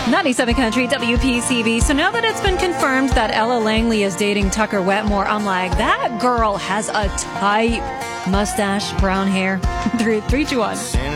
97 Country, WPCB. So now that it's been confirmed that Ella Langley is dating Tucker Wetmore, I'm like, that girl has a type. Mustache, brown hair. 3, 2, 1.